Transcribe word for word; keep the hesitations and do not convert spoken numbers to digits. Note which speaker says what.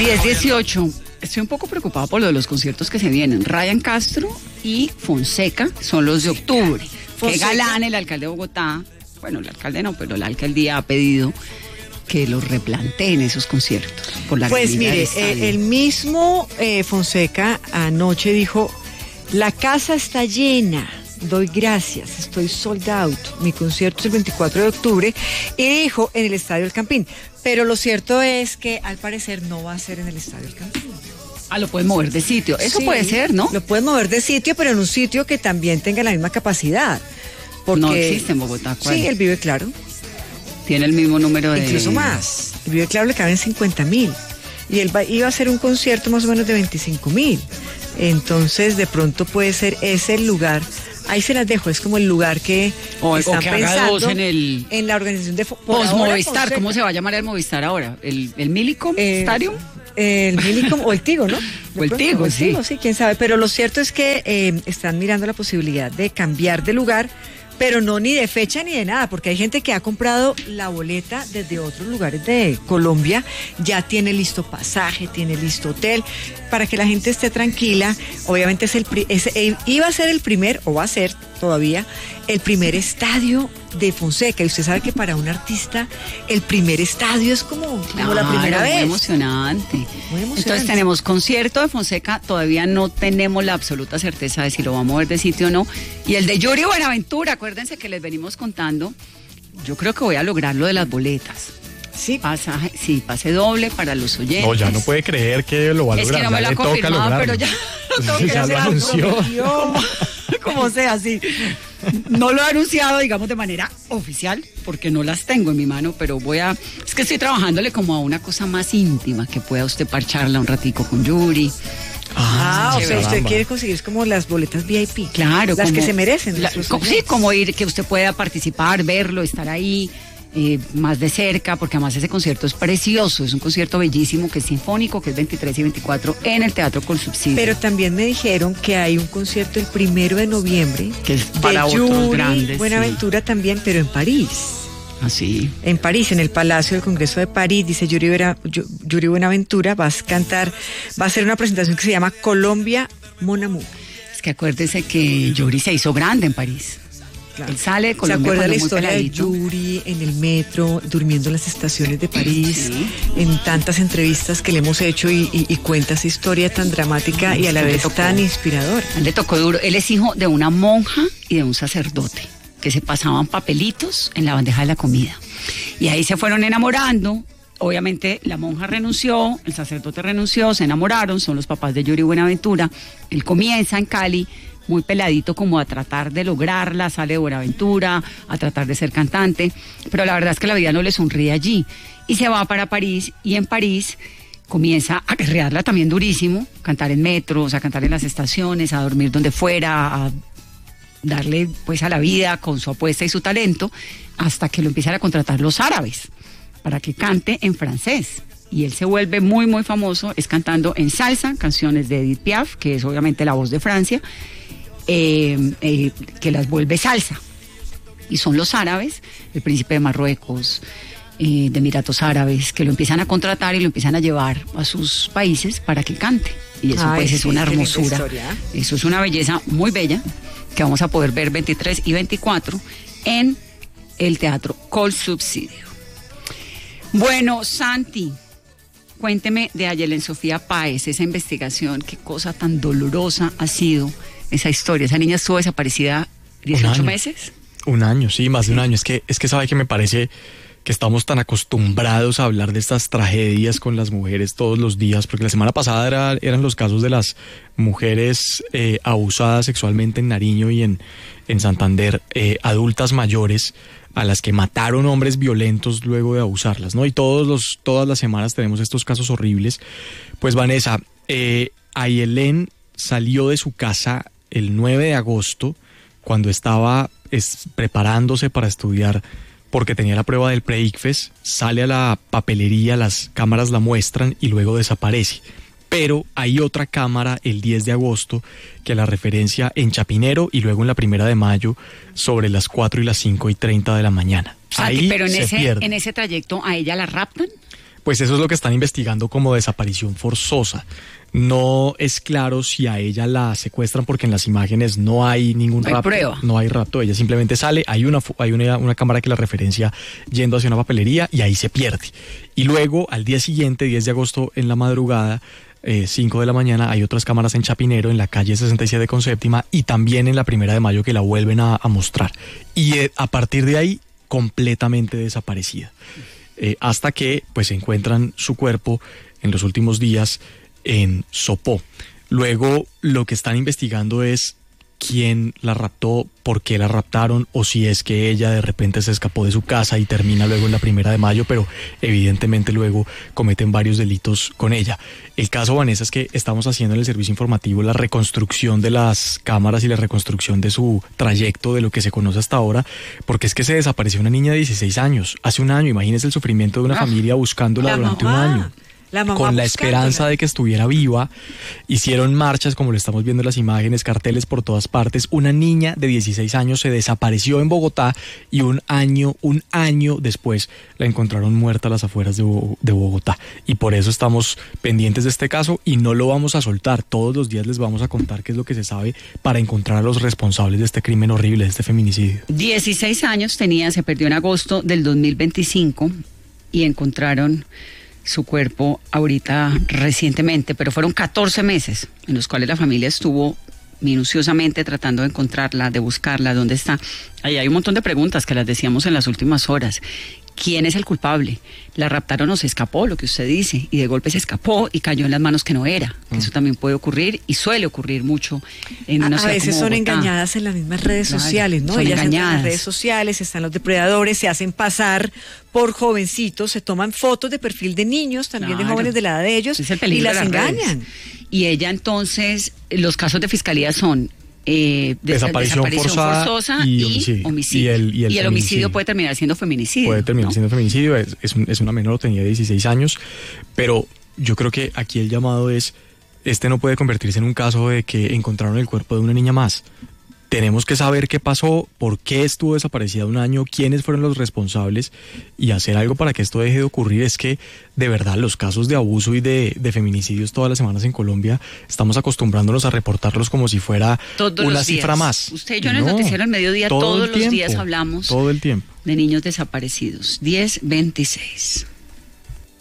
Speaker 1: diez dieciocho. Estoy un poco preocupado por lo de los conciertos que se vienen. Ryan Castro y Fonseca son los de octubre. Qué galán el alcalde de Bogotá. Bueno, el alcalde no, pero la alcaldía ha pedido que los replanteen esos conciertos. Por la
Speaker 2: pues mire, eh, el mismo eh, Fonseca anoche dijo, la casa está llena, doy gracias, estoy sold out, mi concierto es el veinticuatro de octubre, y dijo en el Estadio El Campín. Pero lo cierto es que al parecer no va a ser en el Estadio El Campín.
Speaker 1: Ah, lo pueden mover de sitio, eso sí, puede ser, ¿no?
Speaker 2: Lo pueden mover de sitio, pero en un sitio que también tenga la misma capacidad. Porque,
Speaker 1: no existe en Bogotá, ¿cuál?
Speaker 2: Sí, el Vive Claro.
Speaker 1: Tiene el mismo número de...
Speaker 2: Incluso más. El Vive Claro le caben cincuenta mil. Y él va, iba a hacer un concierto más o menos de veinticinco mil. Entonces, de pronto puede ser ese el lugar. Ahí se las dejo, es como el lugar que
Speaker 1: o,
Speaker 2: están
Speaker 1: o que
Speaker 2: pensando
Speaker 1: haga dos en el...
Speaker 2: en la organización de...
Speaker 1: Post-Movistar, ¿cómo se va a llamar el Movistar ahora? ¿El, el Millicom eh, Stadium?
Speaker 2: El Millicom o el Tigo, ¿no?
Speaker 1: O el Tigo, sí.
Speaker 2: Tigo, sí, quién sabe. Pero lo cierto es que eh, están mirando la posibilidad de cambiar de lugar, pero no ni de fecha ni de nada, porque hay gente que ha comprado la boleta desde otros lugares de Colombia, ya tiene listo pasaje, tiene listo hotel, para que la gente esté tranquila. Obviamente es el es, eh, iba a ser el primer, o va a ser todavía, el primer estadio de Fonseca, y usted sabe que para un artista el primer estadio es como, como claro, la primera
Speaker 1: muy
Speaker 2: vez.
Speaker 1: Emocionante. Muy emocionante. Entonces tenemos concierto de Fonseca, todavía no tenemos la absoluta certeza de si lo vamos a mover de sitio o no, y el de Yuri Buenaventura, acuérdense que les venimos contando, yo creo que voy a lograr lo de las boletas.
Speaker 2: Sí.
Speaker 1: Pasaje, sí, pase doble para los oyentes.
Speaker 3: No, ya no puede creer que lo va a lograr.
Speaker 1: Es que no me lo ha confirmado, pero ya lo tengo que
Speaker 3: ya
Speaker 1: hacer.
Speaker 3: lo anunció.
Speaker 1: Como, como sea, sí. No lo he anunciado, digamos, de manera oficial, porque no las tengo en mi mano, pero voy a... Es que estoy trabajándole como a una cosa más íntima, que pueda usted parcharla un ratico con Yuri.
Speaker 2: Ah, ah o sea, usted quiere conseguir como las boletas V I P.
Speaker 1: Claro.
Speaker 2: Las
Speaker 1: como,
Speaker 2: que se merecen.
Speaker 1: La, como, sí, como ir, que usted pueda participar, verlo, estar ahí. Eh, más de cerca, porque además ese concierto es precioso, es un concierto bellísimo, que es sinfónico, que es veintitrés y veinticuatro en el Teatro Colsubsidio.
Speaker 2: Pero también me dijeron que hay un concierto el primero de noviembre,
Speaker 1: que es para
Speaker 2: de
Speaker 1: otros
Speaker 2: Yuri
Speaker 1: grandes,
Speaker 2: Buenaventura sí. También, pero en París.
Speaker 1: Ah, sí.
Speaker 2: En París, en el Palacio del Congreso de París, dice Yuri, Vera, Yuri Buenaventura, va a cantar, va a hacer una presentación que se llama Colombia Mon Amour.
Speaker 1: Es que acuérdese que Yuri se hizo grande en París. Claro. Él sale de Colombia.
Speaker 2: ¿Se acuerda la historia
Speaker 1: de
Speaker 2: Yuri en el metro, durmiendo en las estaciones de París? Sí. En tantas entrevistas que le hemos hecho y, y, y cuenta esa historia tan dramática y a la vez tan inspiradora.
Speaker 1: A él le tocó duro. Él es hijo de una monja y de un sacerdote que se pasaban papelitos en la bandeja de la comida. Y ahí se fueron enamorando. Obviamente la monja renunció, el sacerdote renunció, se enamoraron, son los papás de Yuri Buenaventura. Él comienza en Cali, muy peladito, como a tratar de lograrla, sale de Buenaventura, a tratar de ser cantante, pero la verdad es que la vida no le sonríe allí, y se va para París, y en París comienza a guerrearla también durísimo, cantar en metros, a cantar en las estaciones, a dormir donde fuera, a darle pues a la vida con su apuesta y su talento, hasta que lo empiezan a contratar los árabes, para que cante en francés. Y él se vuelve muy, muy famoso, es cantando en salsa, canciones de Edith Piaf, que es obviamente la voz de Francia, eh, eh, que las vuelve salsa. Y son los árabes, el príncipe de Marruecos, eh, de Emiratos Árabes, que lo empiezan a contratar y lo empiezan a llevar a sus países para que cante. Y eso Ay, pues sí, es una hermosura. Eso es una belleza muy bella, que vamos a poder ver veintitrés y veinticuatro en el Teatro Colsubsidio. Bueno, Santi, cuénteme de Ayelen Sofía Páez, esa investigación, qué cosa tan dolorosa ha sido esa historia. Esa niña estuvo desaparecida dieciocho meses.
Speaker 3: Un año, sí, más de un año. Es que, es que sabe que me parece que estamos tan acostumbrados a hablar de estas tragedias con las mujeres todos los días, porque la semana pasada era, eran los casos de las mujeres eh, abusadas sexualmente en Nariño y en, en Santander, eh, adultas mayores, a las que mataron hombres violentos luego de abusarlas, ¿no? Y todos los, todas las semanas tenemos estos casos horribles. Pues Vanessa, eh, Ayelen salió de su casa el nueve de agosto, cuando estaba es, preparándose para estudiar, porque tenía la prueba del pre-ICFES, sale a la papelería, las cámaras la muestran y luego desaparece. Pero hay otra cámara el diez de agosto que la referencia en Chapinero y luego en la primera de mayo sobre las cuatro y las cinco y treinta de la mañana.
Speaker 1: Santi,
Speaker 3: ahí
Speaker 1: pero en
Speaker 3: se
Speaker 1: ese,
Speaker 3: pierde.
Speaker 1: en ese trayecto, ¿a ella la raptan?
Speaker 3: pues eso es lo que están investigando como desaparición forzosa. No es claro si a ella la secuestran porque en las imágenes no hay ningún
Speaker 1: no hay
Speaker 3: rapto,
Speaker 1: prueba.
Speaker 3: no hay rapto, ella simplemente sale, hay una hay una, una cámara que la referencia yendo hacia una papelería y ahí se pierde. Y luego al día siguiente, diez de agosto en la madrugada, eh, cinco de la mañana, hay otras cámaras en Chapinero, en la calle sesenta y siete con séptima y también en la primera de mayo que la vuelven a, a mostrar. Y eh, a partir de ahí, completamente desaparecida. Eh, hasta que pues encuentran su cuerpo en los últimos días en Sopó. Luego lo que están investigando es quién la raptó, por qué la raptaron o si es que ella de repente se escapó de su casa y termina luego en la primera de mayo, pero evidentemente luego cometen varios delitos con ella. El caso, Vanessa, es que estamos haciendo en el servicio informativo la reconstrucción de las cámaras y la reconstrucción de su trayecto, de lo que se conoce hasta ahora, porque es que se desapareció una niña de dieciséis años, hace un año. Imagínese el sufrimiento de una ah, familia buscándola durante mamá. un año.
Speaker 2: La mamá
Speaker 3: con la esperanza de que estuviera viva. Hicieron marchas, como lo estamos viendo en las imágenes, carteles por todas partes. Una niña de dieciséis años se desapareció en Bogotá y un año, un año después la encontraron muerta a las afueras de, de Bogotá. Y por eso estamos pendientes de este caso y no lo vamos a soltar. Todos los días les vamos a contar qué es lo que se sabe para encontrar a los responsables de este crimen horrible, de este feminicidio.
Speaker 1: dieciséis años tenía, se perdió en agosto del dos mil veinticinco y encontraron su cuerpo ahorita recientemente, pero fueron catorce meses en los cuales la familia estuvo minuciosamente tratando de encontrarla, de buscarla, dónde está. Ahí hay un montón de preguntas que las decíamos en las últimas horas. ¿Quién es el culpable? ¿La raptaron o se escapó, lo que usted dice? Y de golpe se escapó y cayó en las manos que no era. Mm. Eso también puede ocurrir y suele ocurrir mucho en una
Speaker 2: A, a veces son engañadas en las mismas redes claro, sociales, ¿no? Ellas entran en las redes sociales, están los depredadores, se hacen pasar por jovencitos, se toman fotos de perfil de niños, también claro. de jóvenes de la edad de ellos, y las, las engañan.
Speaker 1: Redes. Y ella entonces, los casos de fiscalía son Eh, de,
Speaker 3: desaparición, desaparición forzada
Speaker 1: forzosa
Speaker 3: y,
Speaker 1: y
Speaker 3: homicidio.
Speaker 1: homicidio.
Speaker 3: Y el, y el,
Speaker 1: y el homicidio puede terminar siendo feminicidio.
Speaker 3: Puede terminar
Speaker 1: ¿no?
Speaker 3: siendo feminicidio. Es, es, un, es una menor, tenía dieciséis años. Pero yo creo que aquí el llamado es, este no puede convertirse en un caso de que encontraron el cuerpo de una niña más. Tenemos que saber qué pasó, por qué estuvo desaparecida un año, quiénes fueron los responsables y hacer algo para que esto deje de ocurrir. Es que, de verdad, los casos de abuso y de, de feminicidios todas las semanas en Colombia, estamos acostumbrándonos a reportarlos como si fuera
Speaker 1: todos
Speaker 3: una cifra más.
Speaker 1: Usted y yo en el noticiero al mediodía
Speaker 3: todo
Speaker 1: todos
Speaker 3: el
Speaker 1: los
Speaker 3: tiempo,
Speaker 1: días hablamos
Speaker 3: todo el tiempo.
Speaker 1: de niños desaparecidos. diez veintiséis.